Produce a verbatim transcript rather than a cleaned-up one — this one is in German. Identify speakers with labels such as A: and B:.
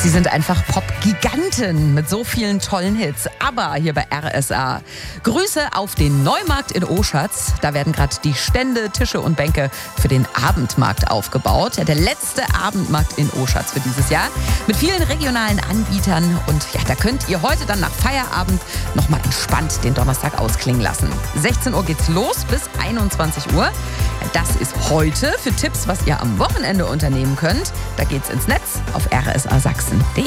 A: Sie sind einfach Pop-Giganten mit so vielen tollen Hits. Aber hier bei R S A. Grüße auf den Neumarkt in Oschatz. Da werden gerade die Stände, Tische und Bänke für den Abendmarkt aufgebaut. Der letzte Abendmarkt in Oschatz für dieses Jahr. Mit vielen regionalen Anbietern. Und ja, da könnt ihr heute dann nach Feierabend nochmal entspannt den Donnerstag ausklingen lassen. sechzehn Uhr geht's los bis einundzwanzig Uhr. Das ist heute. Für Tipps, was ihr am Wochenende unternehmen könnt, da geht's ins Netz auf r s a sachsen punkt d e.